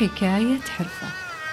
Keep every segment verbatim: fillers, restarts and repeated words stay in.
حكاية حرفة.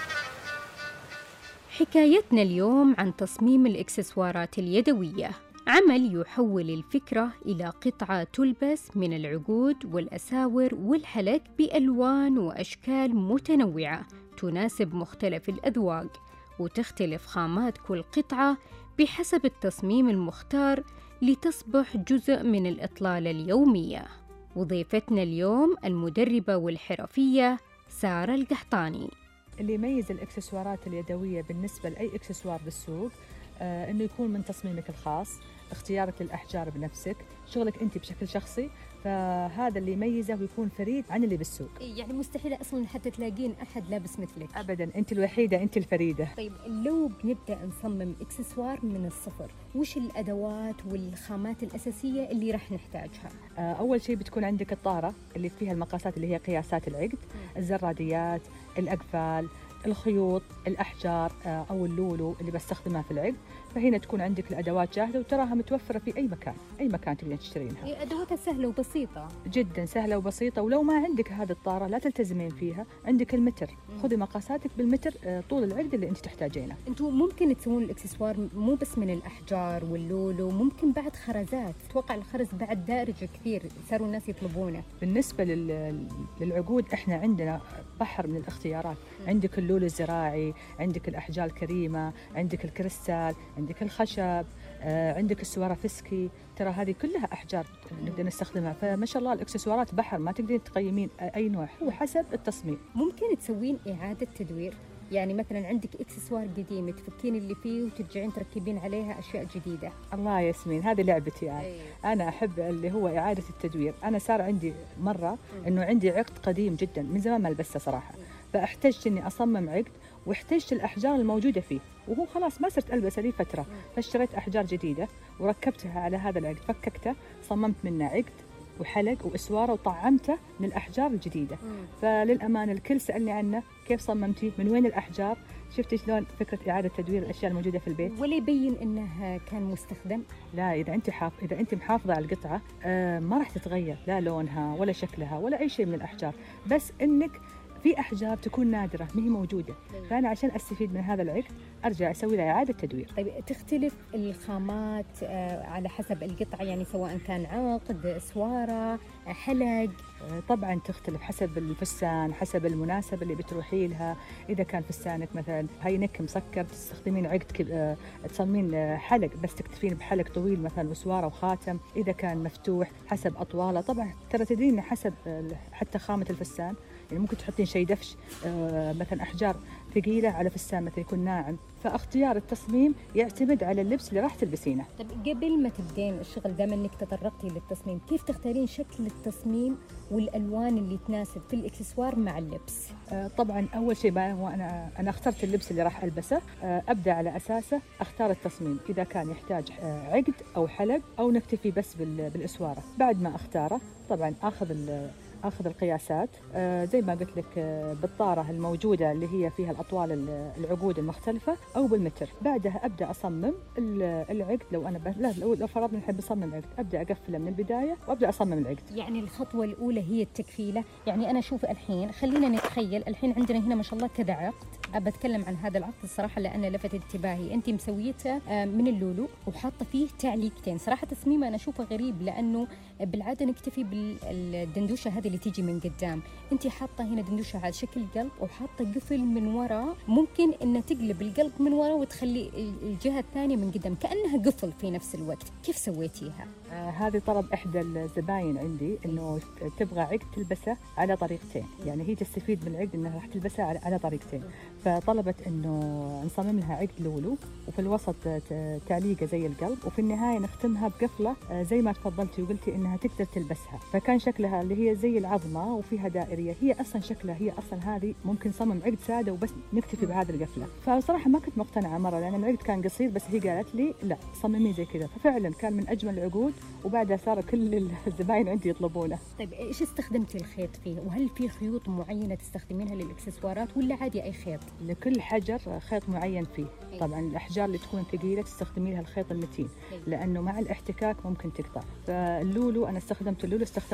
حكايتنا اليوم عن تصميم الإكسسوارات اليدوية، عمل يحول الفكرة إلى قطعة تلبس من العقود والأساور والحلق بألوان وأشكال متنوعة تناسب مختلف الأذواق، وتختلف خامات كل قطعة بحسب التصميم المختار لتصبح جزء من الإطلالة اليومية. وضيفتنا اليوم المدربة والحرفية سارة القحطاني. اللي يميز الإكسسوارات اليدوية بالنسبة لأي إكسسوار بالسوق آه إنه يكون من تصميمك الخاص، اختيارك للأحجار بنفسك، شغلك أنت بشكل شخصي، فهذا اللي يميزه ويكون فريد عن اللي بالسوق. يعني مستحيل أصلاً حتى تلاقين أحد لابس مثلك. أبداً، أنت الوحيدة، أنت الفريدة. طيب لو بنبدأ نصمم إكسسوار من الصفر، وش الأدوات والخامات الأساسية اللي راح نحتاجها؟ آه أول شيء بتكون عندك الطارة اللي فيها المقاسات اللي هي قياسات العقد، الزراديات، الأقفال، الخيوط، الأحجار آه أو اللولو اللي بستخدمها في العقد. فهنا تكون عندك الأدوات جاهزة وتراها متوفرة في أي مكان، أي مكان تبين تشترينها. أدواتها سهلة وبسيطة جدا سهلة وبسيطة. ولو ما عندك هذه الطارة لا تلتزمين فيها، عندك المتر، خذي مقاساتك بالمتر آه طول العقد اللي أنت تحتاجينه. أنتوا ممكن تسوون الإكسسوار مو بس من الأحجار واللولو، ممكن بعد خرزات. أتوقع الخرز بعد دارج كثير، صاروا الناس يطلبونه. بالنسبة لل... للعقود إحنا عندنا بحر من الاختيارات. م. عندك اللولو الزراعي، عندك الأحجار الكريمة، عندك الكريستال، عندك الخشب، آه، عندك السوارافسكي. ترى هذه كلها أحجار نقدر نستخدمها. فما شاء الله الإكسسوارات بحر، ما تقدرين تقيمين أي نوع، هو حسب التصميم. ممكن تسوين إعادة تدوير، يعني مثلا عندك إكسسوار قديم تفكين اللي فيه وترجعين تركبين عليها أشياء جديدة. الله ياسمين، هذه لعبتي يعني. أيه. أنا أحب اللي هو إعادة التدوير. أنا صار عندي مرة إنه عندي عقد قديم جدا من زمان ما لبسته صراحة، فاحتجت إني أصمم عقد واحتجت الأحجار الموجودة فيه، وهو خلاص ما صرت ألبسه لي فترة، فاشتريت أحجار جديدة وركبتها على هذا العقد، فككته، صممت منه عقد وحلق وإسوارة وطعمته من الأحجار الجديدة. مم. فللأمانة الكل سألني عنه، كيف صممتي؟ من وين الأحجار؟ شفتي شلون فكرة إعادة تدوير الأشياء الموجودة في البيت؟ ولا يبين إنه كان مستخدم؟ لا، إذا أنت حاف... إذا أنت محافظة على القطعة آه ما راح تتغير لا لونها ولا شكلها ولا أي شيء من الأحجار، بس إنك في أحجار تكون نادرة ما هي موجودة. فأنا عشان أستفيد من هذا العقد أرجع أسوي لها إعادة تدوير. طيب تختلف الخامات على حسب القطعة، يعني سواء كان عقد، إسوارة، حلق؟ طبعا تختلف حسب الفستان، حسب المناسبة اللي بتروحي لها. إذا كان فستانك مثلا هينك مسكر تستخدمين عقد، تصممين حلق بس تكتفين بحلق طويل مثلا وسوارة وخاتم. إذا كان مفتوح حسب أطواله. طبعا ترى تدرين حسب حتى خامة الفستان، يعني ممكن تحطين شيء دفش آه مثلا أحجار ثقيلة على فستان مثلا يكون ناعم. فاختيار التصميم يعتمد على اللبس اللي راح تلبسينه. طب قبل ما تبدين الشغل، دام انك تطرقتي للتصميم، كيف تختارين شكل التصميم والالوان اللي تناسب في الاكسسوار مع اللبس؟ آه طبعا اول شيء انا انا اخترت اللبس اللي راح البسه، آه ابدا على اساسه اختار التصميم، اذا كان يحتاج آه عقد او حلق او نكتفي بس بالاسواره. بعد ما اختاره طبعا اخذ اخذ القياسات آه زي ما قلت لك آه بالطاره الموجوده اللي هي فيها الاطوال العقود المختلفه او بالمتر. بعدها ابدا اصمم العقد. لو انا ب... لا لو, لو فرضنا نحب نصمم عقد، ابدا اقفله من البدايه وابدا اصمم العقد. يعني الخطوه الاولى هي التكفيله. يعني انا اشوف الحين، خلينا نتخيل الحين عندنا هنا ما شاء الله كذا عقد. ابى اتكلم عن هذا العقد الصراحه لانه لفت انتباهي. انت مسويته من اللولو وحاطه فيه تعليقتين، صراحه تصميمه انا اشوفه غريب، لانه بالعاده نكتفي بالدندوشه هذه اللي تيجي من قدام. انت حاطه هنا دندوشه على شكل قلب وحاطه قفل من وراء، ممكن ان تقلب القلب من وراء وتخلي الجهه الثانيه من قدام كانها قفل في نفس الوقت. كيف سويتيها؟ آه هذه طلب احدى الزباين عندي، انه تبغى عقد تلبسه على طريقتين، يعني هي تستفيد من العقد انها راح تلبسها على, على طريقتين. فطلبت انه نصمم لها عقد لولو وفي الوسط تعليقه زي القلب، وفي النهايه نختمها بقفله زي ما تفضلتي وقلتي انها تقدر تلبسها. فكان شكلها اللي هي زي العظمه وفيها دائريه، هي اصلا شكلها هي اصلا هذه ممكن نصمم عقد ساده وبس نكتفي بهذه القفله. فصراحه ما كنت مقتنعه مره، لان العقد كان قصير، بس هي قالت لي لا صممي زي كذا. ففعلا كان من اجمل العقود، وبعدها صار كل الزباين عندي يطلبونه. طيب ايش استخدمتي الخيط فيه؟ وهل في خيوط معينه تستخدمينها للاكسسوارات ولا عادي اي خيط؟ لكل حجر خيط معين فيه. طبعا الاحجار اللي تكون ثقيله تستخدمي لها الخيط المتين، لانه مع الاحتكاك ممكن تقطع. فاللولو انا استخدمت اللولو استخدمت